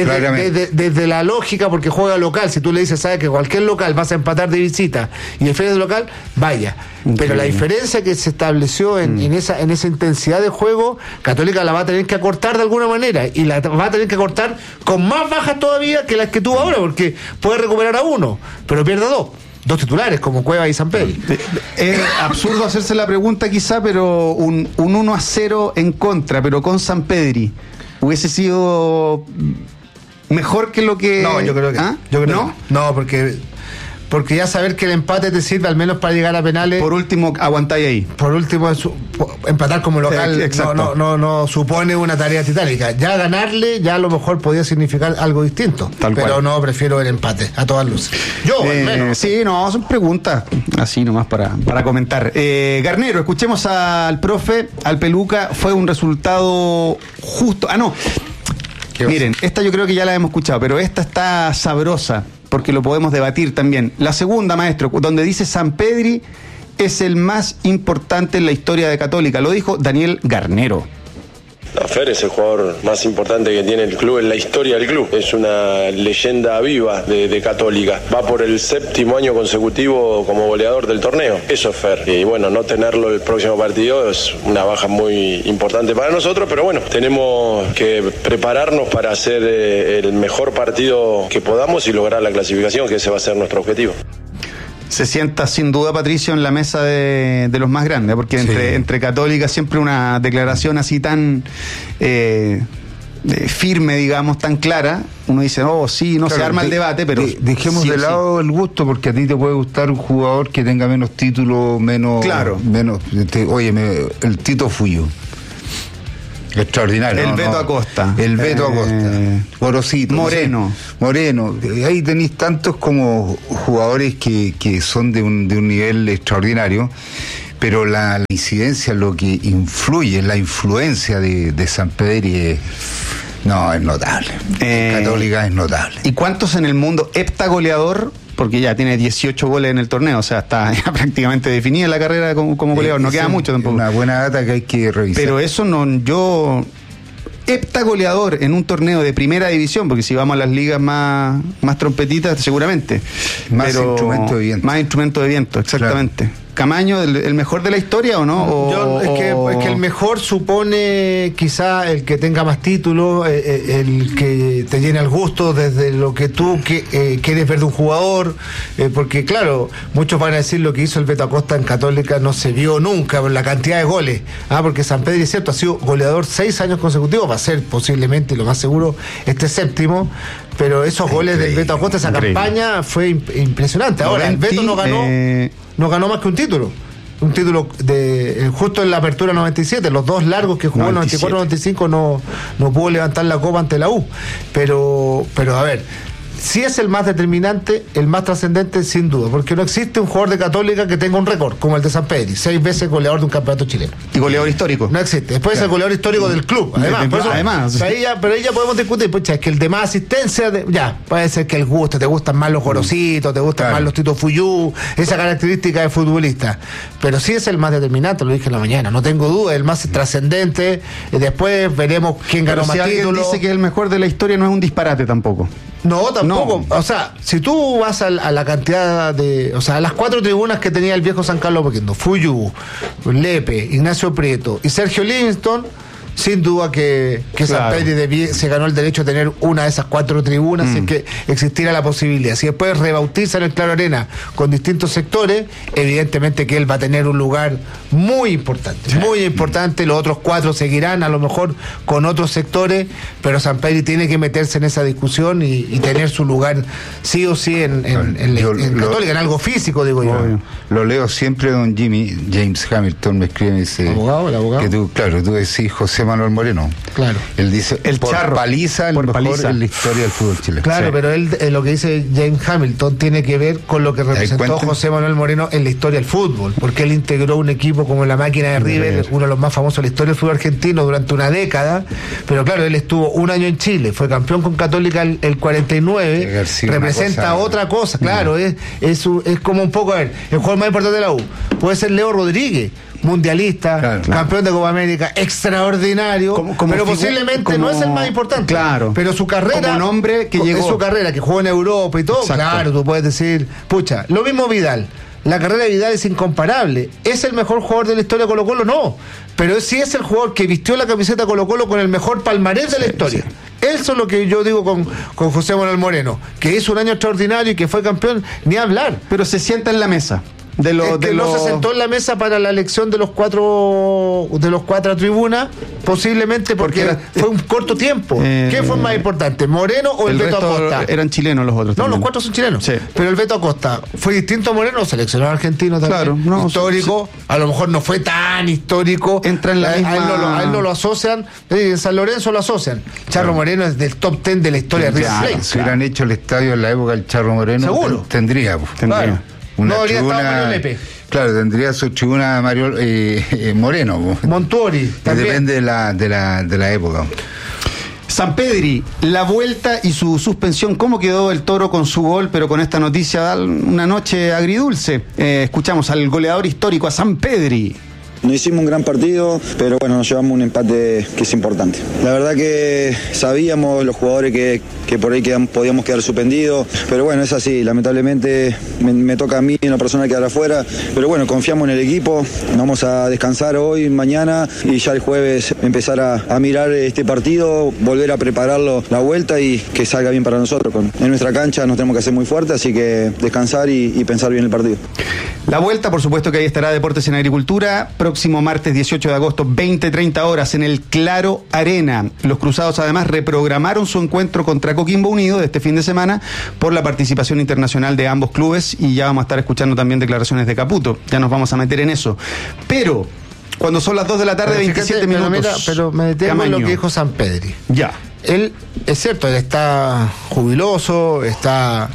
desde la lógica, porque juega local. Si tú le dices, sabes que cualquier local vas a empatar de visita y defiendes de local, vaya. Pero la diferencia que se estableció en esa intensidad de juego, Católica la va a tener que acortar de alguna manera, y la va a tener que acortar con más bajas todavía que las que tuvo ahora, porque puede recuperar a uno, pero pierde a dos titulares como Cueva y San Pedro. Es absurdo hacerse la pregunta quizá, pero un 1-0 en contra, pero con San Pedro, ¿hubiese sido mejor que lo que...? No, yo creo que no. No, porque ya saber que el empate te sirve al menos para llegar a penales. Por último, aguantáis ahí. Por último, empatar como local no supone una tarea titánica. Ya ganarle, ya a lo mejor podía significar algo distinto. Pero no, prefiero el empate, a todas luces. Yo, al menos. Sí, no, son preguntas así nomás para comentar. Garnero, escuchemos al profe, al Peluca. Fue un resultado justo. Miren, esta yo creo que ya la hemos escuchado, pero esta está sabrosa, porque lo podemos debatir también. La segunda, maestro, donde dice San Pedro es el más importante en la historia de Católica. Lo dijo Daniel Garnero. Fer es el jugador más importante que tiene el club en la historia del club. Es una leyenda viva de Católica. Va por el 7º año consecutivo como goleador del torneo. Eso es Fer. Y bueno, no tenerlo el próximo partido es una baja muy importante para nosotros, pero bueno, tenemos que prepararnos para hacer el mejor partido que podamos y lograr la clasificación, que ese va a ser nuestro objetivo. Se sienta sin duda Patricio en la mesa de los más grandes, porque entre Católica siempre una declaración así tan firme, digamos, tan clara, uno dice, no se arma el debate, pero dejemos de lado el gusto, porque a ti te puede gustar un jugador que tenga menos títulos, menos, el Tito Fuyo. Extraordinario. El Beto Acosta. El Beto Acosta. Gorosito. Moreno. Ahí tenéis tantos como jugadores que son de un nivel extraordinario, pero la incidencia, lo que influye, la influencia de Sampedri es notable. Católica es notable. ¿Y cuántos en el mundo heptagoleador? Porque ya tiene 18 goles en el torneo, o sea, está ya prácticamente definida la carrera como goleador, no queda mucho tampoco. Una buena data que hay que revisar. Pero eso heptagoleador en un torneo de primera división, porque si vamos a las ligas más trompetitas, seguramente. Más instrumento de viento. Más instrumento de viento, exactamente. Claro. ¿Camaño, el mejor de la historia o no? Es que el mejor supone quizá el que tenga más títulos, el que te llene el gusto desde lo que tú quieres ver de un jugador, porque claro, muchos van a decir lo que hizo el Beto Acosta en Católica no se vio nunca por la cantidad de goles, porque Sampedri, es cierto, ha sido goleador 6 años consecutivos, va a ser posiblemente, lo más seguro, este 7º, pero esos goles del Beto Acosta, esa campaña fue impresionante. Ahora, el Beto no ganó más que un título justo en la apertura 97, los 2 largos que jugó en 94-95 no pudo levantar la copa ante la U, pero a ver, sí es el más determinante, el más trascendente sin duda, porque no existe un jugador de Católica que tenga un récord como el de Sampedri, 6 veces goleador de un campeonato chileno. Y goleador histórico. No existe. Después es el goleador histórico del club. Además, pero ahí ya podemos discutir, es que el de más asistencia, puede ser que el gusto, te gustan más los Gorositos, te gustan más los Tito Fuyú, esa característica de futbolista. Pero sí es el más determinante, lo dije en la mañana, no tengo duda, el más trascendente. Después veremos quién ganó más títulos. Si alguien dice que el mejor de la historia, no es un disparate tampoco. No, tampoco. O sea, si tú vas a la cantidad a las 4 tribunas que tenía el viejo San Carlos Apoquindo, Fuyú, Lepe, Ignacio Prieto y Sergio Livingston, sin duda que Sampedri se ganó el derecho a tener una de esas 4 tribunas sin que existiera la posibilidad. Si después rebautizan el Claro Arena con distintos sectores, evidentemente que él va a tener un lugar muy importante, muy importante. Los otros 4 seguirán a lo mejor con otros sectores, pero Sampedri tiene que meterse en esa discusión y tener su lugar sí o sí en Católica, en algo físico, digo yo. Lo leo siempre, don James Hamilton me escribe y dice, el abogado, que tú decís José Manuel Moreno. Claro. Él dice, el charro, paliza, el mejor en la historia del fútbol chileno. Claro, pero él, lo que dice James Hamilton tiene que ver con lo que representó José Manuel Moreno en la historia del fútbol, porque él integró un equipo como la Máquina de River, uno de los más famosos de la historia del fútbol argentino durante una década, pero claro, él estuvo un año en Chile, fue campeón con Católica el 49, representa otra cosa, claro, es como un poco, el jugador más importante de la U, puede ser Leo Rodríguez, mundialista, campeón de Copa América, extraordinario, pero posiblemente no es el más importante. Claro. Pero su carrera, como nombre que llegó, su carrera, que jugó en Europa y todo, claro, tú puedes decir, lo mismo Vidal. La carrera de Vidal es incomparable. ¿Es el mejor jugador de la historia de Colo-Colo? No. Pero sí es el jugador que vistió la camiseta Colo-Colo con el mejor palmarés de la historia. Eso es lo que yo digo con José Manuel Moreno, que hizo un año extraordinario y que fue campeón, ni hablar. Pero se sienta en la mesa. No se sentó en la mesa para la elección de los cuatro tribunas, posiblemente porque fue un corto tiempo. ¿Qué fue más importante, Moreno o el Beto Acosta? Eran chilenos los otros. No, también. los 4 son chilenos. Sí. Pero el Beto Acosta fue distinto a Moreno, seleccionado argentino también. Claro, histórico. Sí. A lo mejor no fue tan histórico. Entra en la misma... A él no lo asocian. En San Lorenzo lo asocian. Charro Moreno es del top 10 de la historia de River Plate. Si hubieran hecho el estadio en la época del Charro Moreno, seguro. Tendría. Claro. No habría estado Mario Lepe. Claro, tendría su tribuna Mario Moreno. Montuori. Depende de la época. Sampedri, la vuelta y su suspensión. ¿Cómo quedó el Toro con su gol, pero con esta noticia da una noche agridulce? Escuchamos al goleador histórico, a Sampedri. No hicimos un gran partido, pero bueno, nos llevamos un empate que es importante. La verdad que sabíamos los jugadores que por ahí podíamos quedar suspendidos, pero bueno, es así, lamentablemente me toca a mí, una persona quedar afuera, pero bueno, confiamos en el equipo, vamos a descansar hoy, mañana y ya el jueves empezar a mirar este partido, volver a prepararlo la vuelta y que salga bien para nosotros. En nuestra cancha nos tenemos que hacer muy fuerte, así que descansar y pensar bien el partido. La vuelta, por supuesto que ahí estará Deportes en Agricultura, próximo martes 18 de agosto, 20-30 horas en el Claro Arena. Los Cruzados además reprogramaron su encuentro contra Coquimbo Unido de este fin de semana por la participación internacional de ambos clubes y ya vamos a estar escuchando también declaraciones de Caputo, ya nos vamos a meter en eso. Pero, cuando son las 2 de la tarde, 27 minutos. Pero me detengo en lo que dijo Sampedri. Ya. Él, es cierto, él está jubiloso, está...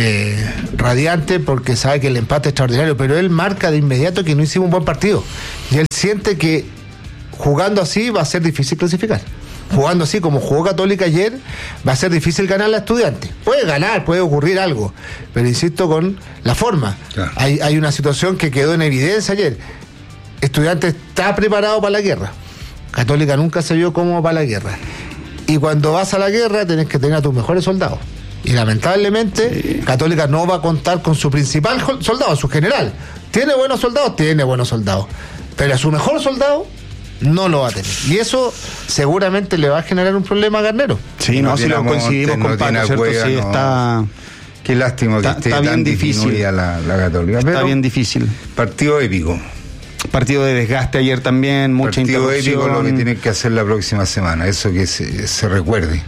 radiante porque sabe que el empate es extraordinario, pero él marca de inmediato que no hicimos un buen partido y él siente que jugando así va a ser difícil clasificar. Jugando así como jugó Católica ayer va a ser difícil ganar la Estudiantes. Puede ganar, puede ocurrir algo, pero insisto con la forma. Claro. Hay una situación que quedó en evidencia ayer. Estudiantes está preparado para la guerra. Católica nunca se vio como para la guerra, y cuando vas a la guerra tenés que tener a tus mejores soldados. Y lamentablemente sí. Católica no va a contar con su principal soldado, su general. ¿Tiene buenos soldados? Tiene buenos soldados. Pero a su mejor soldado no lo va a tener. Y eso seguramente le va a generar un problema a Garnero. Sí, no, si lo coincidimos con Paco, ¿cierto? Sí, está... Qué lástima que esté tan difícil la Católica. Está bien difícil. Partido épico. Partido de desgaste ayer también, mucha partido interrupción. Épico lo que tienen que hacer la próxima semana, eso que se recuerde.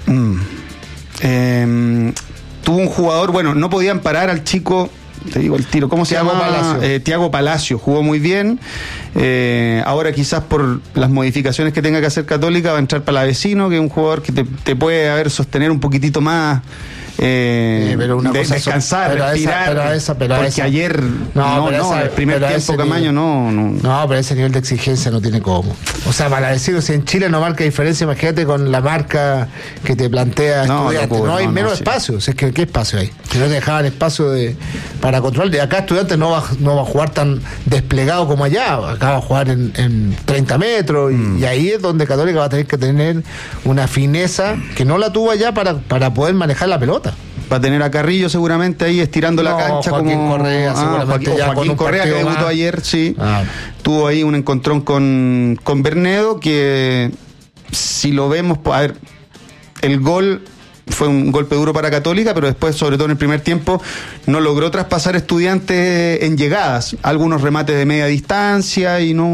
Tuvo un jugador, bueno, no podían parar al chico, te digo el tiro, ¿cómo se llama? Thiago Palacio, jugó muy bien. Ahora quizás por las modificaciones que tenga que hacer Católica va a entrar Palavecino, que es un jugador que te puede sostener un poquitito más. Pero una cosa descansar, respirar, porque ayer el primer tiempo Camaño no, pero ese nivel de exigencia no tiene cómo. O sea, para decirlo, si en Chile no marca diferencia, imagínate con la marca que te plantea Estudiantes, no hay menos espacio. O sea, ¿qué espacio hay? Si no te dejaban espacio para control, de acá Estudiantes no va a jugar tan desplegado como allá, acá va a jugar en 30 metros y ahí es donde Católica va a tener que tener una fineza que no la tuvo allá para poder manejar la pelota. Va a tener a Carrillo seguramente ahí estirando la cancha. Joaquín Correa, seguramente Joaquín Correa, que debutó ayer, sí. Tuvo ahí un encontrón con Bernedo, que si lo vemos, a ver, el gol fue un golpe duro para Católica, pero después, sobre todo en el primer tiempo, no logró traspasar Estudiantes en llegadas. Algunos remates de media distancia y no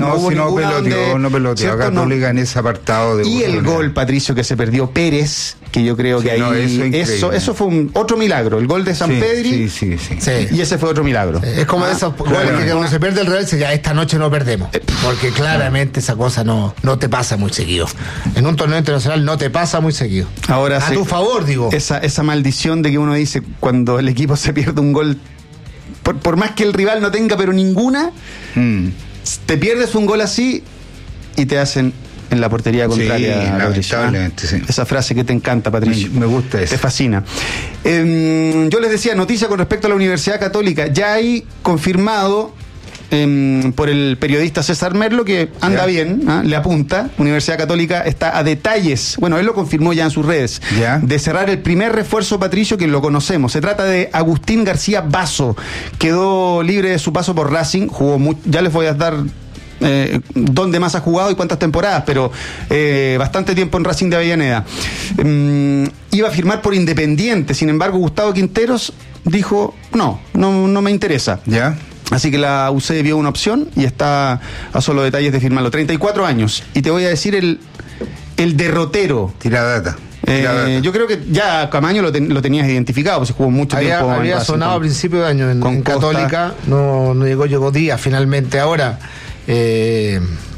peloteó Católica en ese apartado. Y el gol, Patricio, que se perdió Pérez, que yo creo que ahí eso fue otro milagro. El gol de Sampedri. Sí. Y ese fue otro milagro. Es como de esos goles que cuando se pierde el Real, ya esta noche no perdemos. Porque claramente esa cosa no te pasa muy seguido. En un torneo internacional no te pasa muy seguido. Ahora a tu favor, digo. Esa maldición de que uno dice cuando el equipo se pierde un gol, por más que el rival no tenga pero ninguna, te pierdes un gol así y te hacen en la portería contraria. Lamentablemente, sí. Esa frase que te encanta, Patricio. Me gusta eso. Te fascina. Yo les decía, noticia con respecto a la Universidad Católica. Ya hay confirmado por el periodista César Merlo que anda bien, le apunta. Universidad Católica está a detalles, bueno, él lo confirmó ya en sus redes, de cerrar el primer refuerzo, Patricio, que lo conocemos. Se trata de Agustín García Basso. Quedó libre de su paso por Racing, jugó mucho, ya les voy a dar dónde más ha jugado y cuántas temporadas, pero bastante tiempo en Racing de Avellaneda. Iba a firmar por Independiente, sin embargo Gustavo Quinteros dijo no me interesa. Así que la UC vio una opción y está a solo detalles de firmarlo. 34 años. Y te voy a decir el derrotero. Tira data. Yo creo que ya Camaño lo tenías identificado, pues jugó mucho tiempo. Había sonado a principio de año en Católica, no llegó Díaz finalmente. Ahora,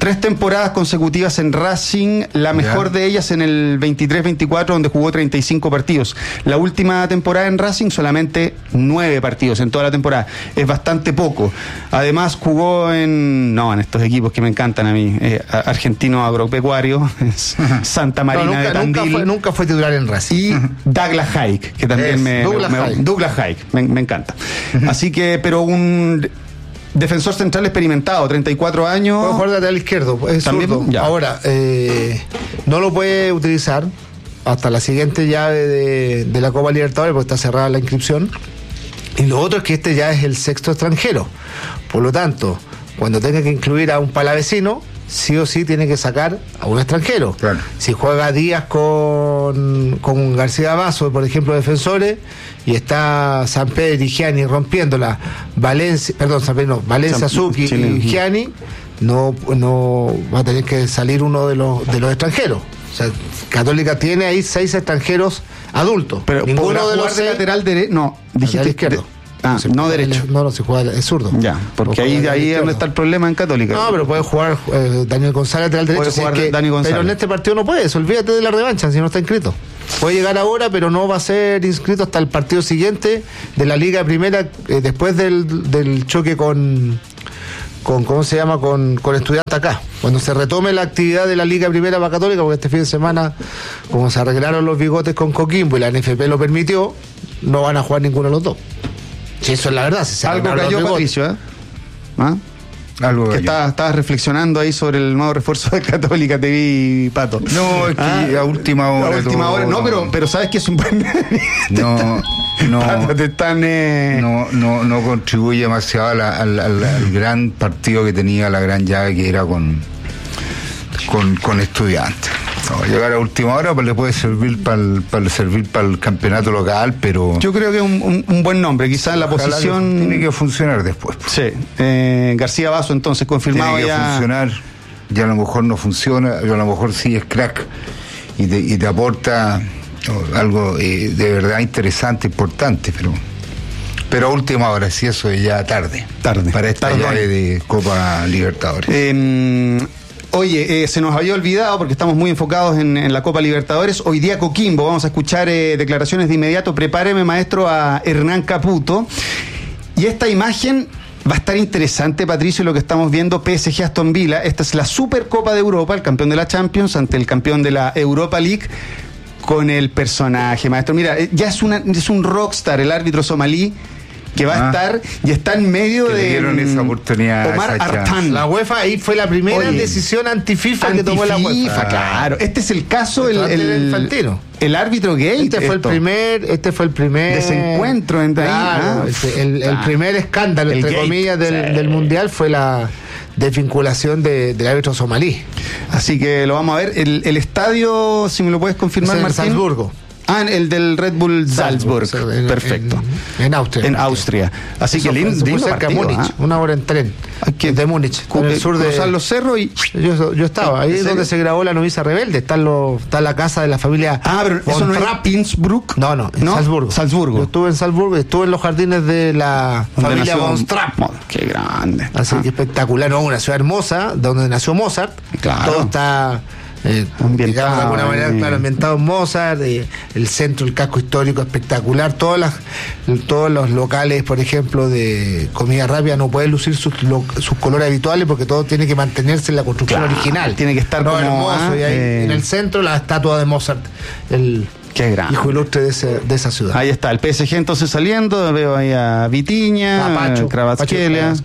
3 temporadas consecutivas en Racing, la mejor de ellas en el 23-24, donde jugó 35 partidos. La última temporada en Racing, solamente 9 partidos en toda la temporada. Es bastante poco. Además, jugó en estos equipos que me encantan a mí. Argentino Agropecuario, Santa Marina de Tandil. Nunca fue titular en Racing. Y Douglas Haig, que también Douglas Haig, me encanta. Así que, pero un defensor central experimentado, 34 años. Puede jugar de lateral izquierdo, es zurdo. Ahora, no lo puede utilizar hasta la siguiente llave de la Copa Libertadores, porque está cerrada la inscripción. Y lo otro es que este ya es el 6º extranjero. Por lo tanto, cuando tenga que incluir a un palavecino, sí o sí tiene que sacar a un extranjero. Claro. Si juega Díaz con García Basso, por ejemplo, defensores, y está Sampedri y Gianni rompiéndola, Valencia, Suki y Gianni, no va a tener que salir uno de los extranjeros. O sea, Católica tiene ahí 6 extranjeros adultos. Pero ninguno de los lateral derecho. No, dijiste izquierdo. No derecho. No, se juega, es zurdo. Ya, porque ahí es donde está el problema en Católica. No, pero puede jugar Daniel González lateral derecho. Puede jugar Dani González. Pero en este partido no puedes, olvídate de la revancha si no está inscrito. Puede llegar ahora, pero no va a ser inscrito hasta el partido siguiente de la Liga Primera, después del choque con ¿cómo se llama? Con Estudiantes acá. Cuando se retome la actividad de la Liga Primera para Católica, porque este fin de semana, como se arreglaron los bigotes con Coquimbo y la NFP lo permitió, no van a jugar ninguno de los dos. Si eso es la verdad. Si algo cayó, Patricio, ¿eh? Algo que estabas reflexionando ahí sobre el nuevo refuerzo de Católica, te vi, Pato. No, es que a última hora. No, pero sabes que es un buen. Pato, no contribuye demasiado al gran partido que tenía, la gran llave que era con Estudiantes. No, llegar a última hora pues le puede servir para el campeonato local, pero yo creo que es un buen nombre, quizás la posición tiene que funcionar después. Sí, García Basso entonces confirmado tiene que funcionar, ya a lo mejor no funciona, a lo mejor sí es crack y te aporta algo de verdad interesante, importante, pero a última hora, sí, eso es ya tarde para esta llave de Copa Libertadores. Oye, se nos había olvidado porque estamos muy enfocados en la Copa Libertadores. Hoy día Coquimbo, vamos a escuchar declaraciones de inmediato. Prepáreme, maestro, a Hernán Caputo. Y esta imagen va a estar interesante, Patricio, lo que estamos viendo, PSG Aston Villa. Esta es la Supercopa de Europa, el campeón de la Champions ante el campeón de la Europa League, con el personaje, maestro. Mira, ya es un rockstar, el árbitro somalí, que va a estar y está en medio de. Dieron esa oportunidad. Omar Artan. La UEFA ahí fue la primera decisión anti-FIFA que tomó la UEFA. Claro, este es el caso el árbitro gay. Este fue el primer desencuentro entre el primer escándalo, entre comillas, del mundial fue la desvinculación del árbitro somalí. Así que lo vamos a ver. El estadio, si me lo puedes confirmar, Martín. Salzburgo. El del Red Bull Salzburg. Perfecto. En Austria. En Austria. Así que lindo cerca de Múnich, una hora en tren. De Múnich, en el sur de cruzar los cerros y yo estaba ahí es donde se grabó La novicia rebelde. Está la casa de la familia. Pero eso no era Innsbruck. No, Salzburgo. Yo estuve en Salzburgo, estuve en los jardines de la familia von Trapp. Qué grande. Así que espectacular, ¿no? Una ciudad hermosa, donde nació Mozart. Claro. Todo está digamos, de alguna manera, claro, ambientado en Mozart, el centro, el casco histórico espectacular, todos los locales, por ejemplo, de comida rápida no pueden lucir sus colores habituales porque todo tiene que mantenerse en la construcción original. Tiene que estar como hermoso, y ahí, en el centro la estatua de Mozart, qué grande. Hijo ilustre de esa ciudad. Ahí está, el PSG entonces saliendo, veo ahí a Vitiña, Pacho Kvaratskhelia.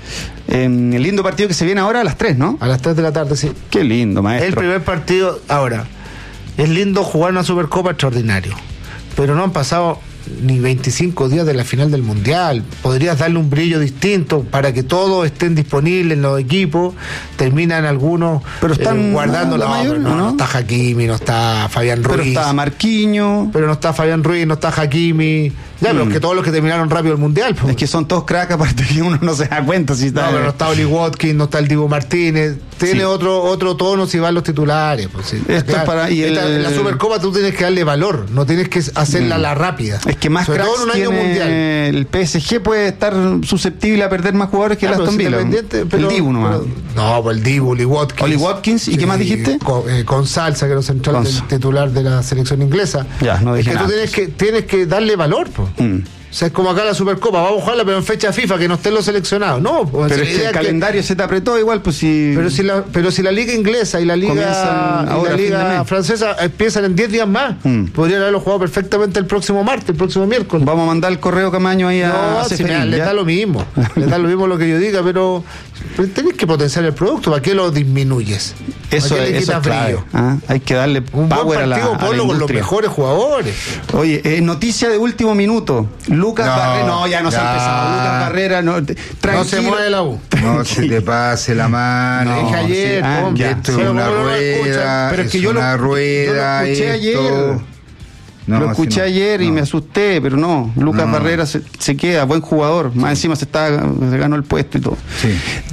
El lindo partido que se viene ahora a las 3, ¿no? A las 3 de la tarde, sí. Qué lindo, maestro. El primer partido, ahora, es lindo jugar una Supercopa extraordinario, pero no han pasado ni 25 días de la final del Mundial. Podrías darle un brillo distinto para que todos estén disponibles en los equipos. Terminan algunos pero están guardando la mayor, no está Hakimi, no está Fabián Ruiz, pero está Marquinhos, pero no está Fabián Ruiz, no está Hakimi. Ya, pero que todos los que terminaron rápido el Mundial, pues. Es que son todos cracks, aparte que uno no se da cuenta si está. No, pero no está Oli Watkins, no está el Dibu Martínez. tiene otro tono si van los titulares. Pues, sí. Esto es para, la Supercopa tú tienes que darle valor, no tienes que hacerla la rápida. Es que más sobre todo en un año mundial. El PSG puede estar susceptible a perder más jugadores que el Aston Villa. El Dibu nomás. No, pues el Dibu, Oli Watkins. ¿Y qué más dijiste? Con Salsa, que era central del titular de la selección inglesa. Ya, no dije nada. Tú tienes que darle valor, pues. O sea, es como acá la Supercopa, vamos a jugarla pero en fecha FIFA, que no estén los seleccionados. No, pues, pero es que el calendario se te apretó igual, pues si... Pero si la liga inglesa y la liga francesa empiezan en 10 días más, podrían haberlo jugado perfectamente el próximo martes, el próximo miércoles. Vamos a mandar el correo Camaño ahí a Ceferín, le da lo mismo. Le da lo mismo lo que yo diga, pero tenés que potenciar el producto. ¿Para qué lo disminuyes? Eso es clave. Hay que darle un power buen partido, ponlo con los mejores jugadores. Oye, noticia de último minuto. Lucas Barrera, ya no se ha empezado. Lucas Barrera, no se mueve la U. No se te pase la mano. Dije ayer, esto es una rueda. Pero es que yo lo escuché ayer. Lo escuché ayer y me asusté, pero no. Lucas Barrera se queda, buen jugador. Más encima se ganó el puesto y todo. Sí.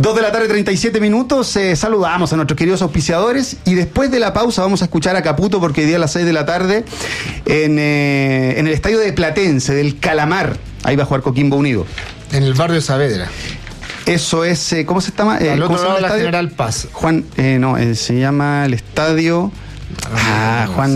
2:37 PM. Saludamos a nuestros queridos auspiciadores y después de la pausa vamos a escuchar a Caputo porque hoy día a las 6 de la tarde en el estadio de Platense, del Calamar. Ahí va a jugar Coquimbo Unido. En el barrio Saavedra. Eso es, ¿cómo se llama? Al otro lado de la General Paz. Juan, se llama el estadio... Juan,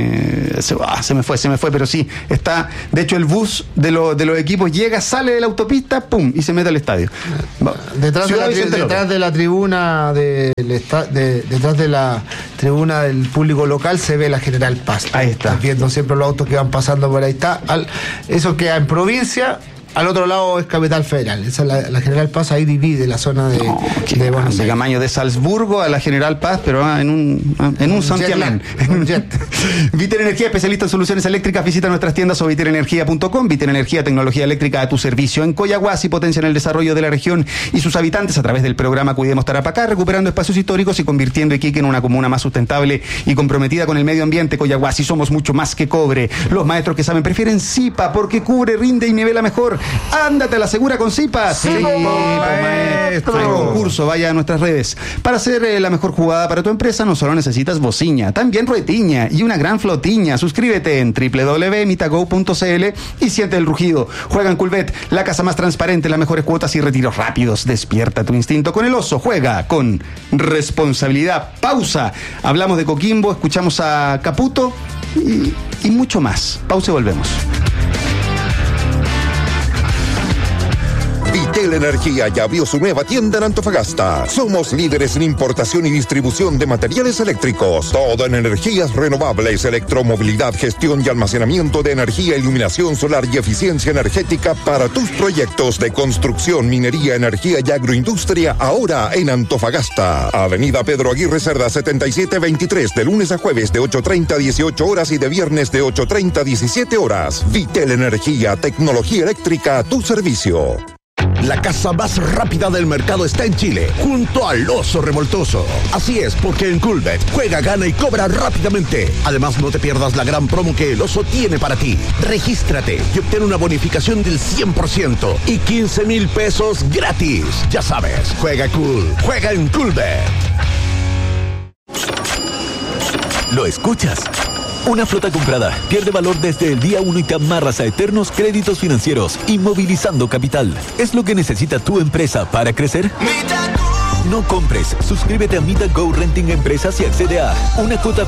se me fue, pero sí, está, de hecho el bus de los equipos llega, sale de la autopista, pum, y se mete al estadio. Detrás de la tribuna detrás de la tribuna del público local se ve la General Paz. Ahí está. Estás viendo siempre los autos que van pasando por ahí. Eso queda en provincia. Al otro lado es Capital Federal. Esa es la General Paz, ahí divide la zona de Buenos Aires. Camaño, de Salzburgo a la General Paz, pero en un Santiamén. Vitel Energía, especialista en soluciones eléctricas. Visita nuestras tiendas o viterenergia.com. Vitel Energía, tecnología eléctrica a tu servicio. En Coyahuasi potencian el desarrollo de la región y sus habitantes a través del programa Cuidemos Tarapacá, recuperando espacios históricos y convirtiendo a Iquique en una comuna más sustentable y comprometida con el medio ambiente. Coyahuasi, somos mucho más que cobre. Los maestros que saben prefieren Zipa porque cubre, rinde y nivela mejor. Ándate a la segura con Zipa. Sí, maestro. Hay concurso, vaya a nuestras redes. Para hacer la mejor jugada para tu empresa no solo necesitas bociña, también ruetiña y una gran flotiña. Suscríbete en www.mitago.cl y siente el rugido. Juega en Culbet, la casa más transparente, las mejores cuotas y retiros rápidos. Despierta tu instinto con el oso. Juega con responsabilidad. Pausa. Hablamos de Coquimbo, escuchamos a Caputo y mucho más. Pausa y volvemos. Vitel Energía ya abrió su nueva tienda en Antofagasta. Somos líderes en importación y distribución de materiales eléctricos. Todo en energías renovables, electromovilidad, gestión y almacenamiento de energía, iluminación solar y eficiencia energética para tus proyectos de construcción, minería, energía y agroindustria. Ahora en Antofagasta. Avenida Pedro Aguirre Cerda 7723, de lunes a jueves de 8:30 a 18 horas y de viernes de 8:30 a 17 horas. Vitel Energía, tecnología eléctrica a tu servicio. La casa más rápida del mercado está en Chile, junto al Oso Revoltoso. Así es, porque en Culbet juega, gana y cobra rápidamente. Además, no te pierdas la gran promo que el Oso tiene para ti. Regístrate y obtén una bonificación del 100% y 15,000 pesos gratis. Ya sabes, juega cool, juega en Culbet. ¿Lo escuchas? Una flota comprada pierde valor desde el día 1 y te amarras a eternos créditos financieros, inmovilizando capital. ¿Es lo que necesita tu empresa para crecer? No compres. Suscríbete a Mita Go Renting Empresas y accede a una cuota